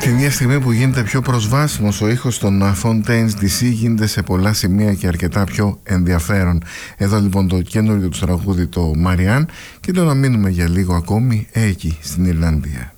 Την ίδια στιγμή που γίνεται πιο προσβάσιμος ο ήχος των Fontaines DC, γίνεται σε πολλά σημεία και αρκετά πιο ενδιαφέρον. Εδώ λοιπόν το καινούριο του τραγούδι, το Marianne, και το να μείνουμε για λίγο ακόμη εκεί στην Ιρλανδία.